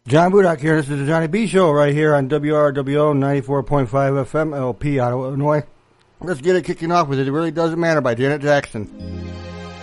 John Budak here. This is the Johnny B Show right here on WRWO 94.5 FM, LP, Ottawa, Illinois. Let's get it kicking off with It Really Doesn't Matter by Janet Jackson.